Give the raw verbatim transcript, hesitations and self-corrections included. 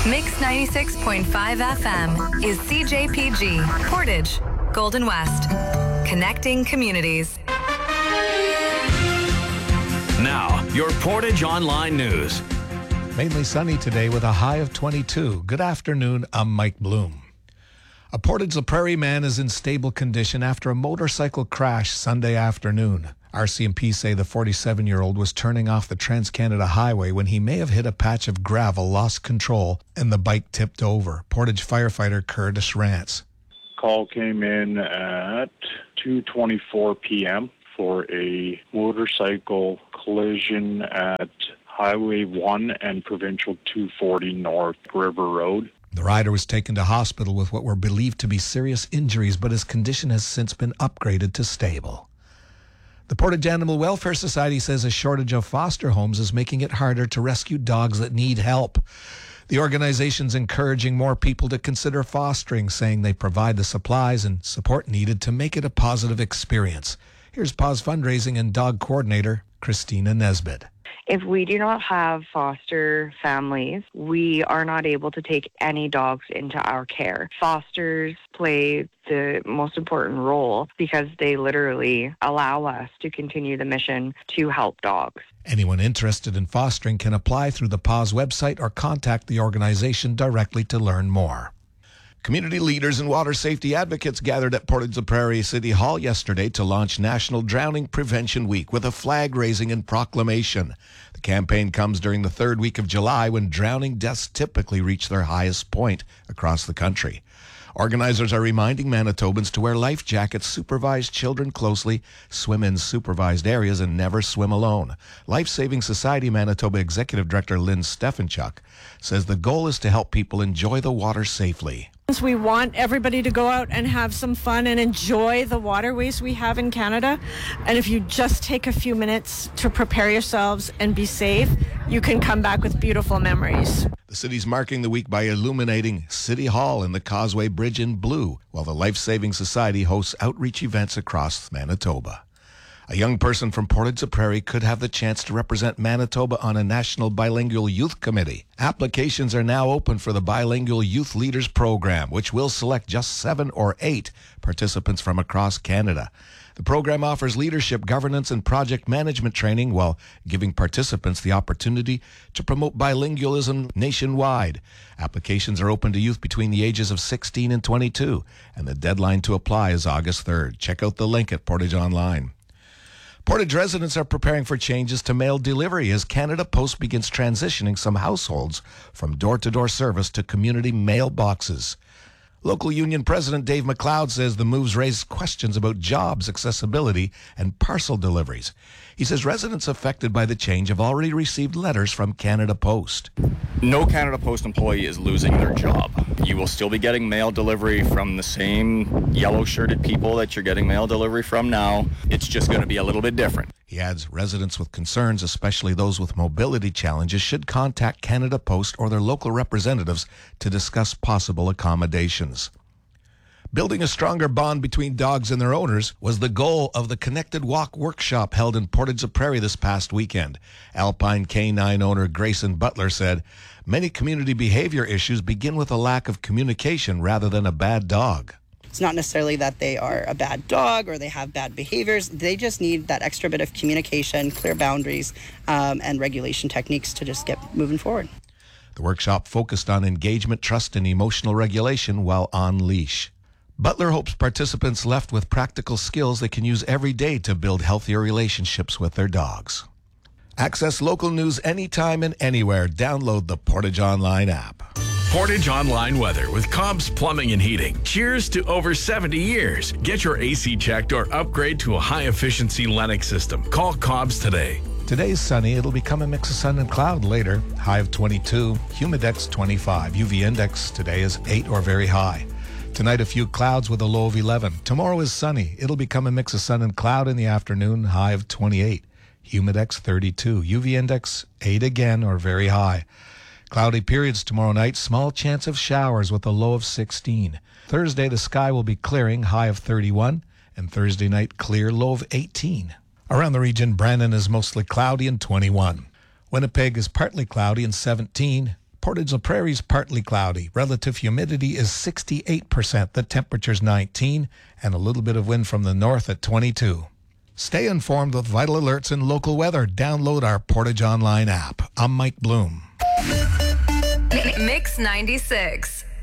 Mix ninety-six point five F M is C J P G, Portage, Golden West. Connecting communities. Now, your Portage Online News. Mainly sunny today with a high of twenty-two. Good afternoon, I'm Mike Bloom. A Portage La Prairie man is in stable condition after a motorcycle crash Sunday afternoon. R C M P say the forty-seven-year-old was turning off the Trans-Canada Highway when he may have hit a patch of gravel, lost control, and the bike tipped over. Portage firefighter Curtis Rance. Call came in at two twenty-four p.m. for a motorcycle collision at Highway one and Provincial two forty North River Road. The rider was taken to hospital with what were believed to be serious injuries, but his condition has since been upgraded to stable. The Portage Animal Welfare Society says a shortage of foster homes is making it harder to rescue dogs that need help. The organization's encouraging more people to consider fostering, saying they provide the supplies and support needed to make it a positive experience. Here's P A W S fundraising and dog coordinator Christina Nesbitt. If we do not have foster families, we are not able to take any dogs into our care. Fosters play the most important role because they literally allow us to continue the mission to help dogs. Anyone interested in fostering can apply through the P A W S website or contact the organization directly to learn more. Community leaders and water safety advocates gathered at Portage La Prairie City Hall yesterday to launch National Drowning Prevention Week with a flag raising and proclamation. The campaign comes during the third week of July when drowning deaths typically reach their highest point across the country. Organizers are reminding Manitobans to wear life jackets, supervise children closely, swim in supervised areas, and never swim alone. Life Saving Society Manitoba Executive Director Lynn Steffenchuk says the goal is to help people enjoy the water safely. We want everybody to go out and have some fun and enjoy the waterways we have in Canada. And if you just take a few minutes to prepare yourselves and be safe, you can come back with beautiful memories. The city's marking the week by illuminating City Hall and the Causeway Bridge in blue, while the Life Saving Society hosts outreach events across Manitoba. A young person from Portage La Prairie could have the chance to represent Manitoba on a National Bilingual Youth Committee. Applications are now open for the Bilingual Youth Leaders Program, which will select just seven or eight participants from across Canada. The program offers leadership, governance, and project management training while giving participants the opportunity to promote bilingualism nationwide. Applications are open to youth between the ages of sixteen and twenty-two, and the deadline to apply is August third. Check out the link at Portage Online. Portage residents are preparing for changes to mail delivery as Canada Post begins transitioning some households from door-to-door service to community mailboxes. Local union president Dave McLeod says the moves raise questions about jobs, accessibility, and parcel deliveries. He says residents affected by the change have already received letters from Canada Post. No Canada Post employee is losing their job. You will still be getting mail delivery from the same yellow-shirted people that you're getting mail delivery from now. It's just going to be a little bit different. He adds residents with concerns, especially those with mobility challenges, should contact Canada Post or their local representatives to discuss possible accommodations. Building a stronger bond between dogs and their owners was the goal of the Connected Walk workshop held in Portage La Prairie this past weekend. Alpine Canine owner Grayson Butler said, many community behavior issues begin with a lack of communication rather than a bad dog. It's not necessarily that they are a bad dog or they have bad behaviors. They just need that extra bit of communication, clear boundaries, um, and regulation techniques to just get moving forward. The workshop focused on engagement, trust, and emotional regulation while on leash. Butler hopes participants left with practical skills they can use every day to build healthier relationships with their dogs. Access local news anytime and anywhere. Download the Portage Online app. Portage Online weather with Cobb's Plumbing and Heating. Cheers to over seventy years. Get your A C checked or upgrade to a high-efficiency Lennox system. Call Cobb's today. Today's sunny. It'll become a mix of sun and cloud later. High of twenty-two, humidex twenty-five. U V index today is eight or very high. Tonight, a few clouds with a low of eleven. Tomorrow is sunny. It'll become a mix of sun and cloud in the afternoon. High of twenty-eight. Humidex thirty-two. U V index eight again or very high. Cloudy periods tomorrow night. Small chance of showers with a low of sixteen. Thursday, the sky will be clearing. High of thirty-one. And Thursday night, clear. Low of eighteen. Around the region, Brandon is mostly cloudy and twenty-one. Winnipeg is partly cloudy and seventeen. Portage La Prairie's partly cloudy. Relative humidity is sixty-eight percent. The temperature's nineteen, and a little bit of wind from the north at twenty-two. Stay informed with vital alerts and local weather. Download our Portage Online app. I'm Mike Bloom. Mix ninety-six.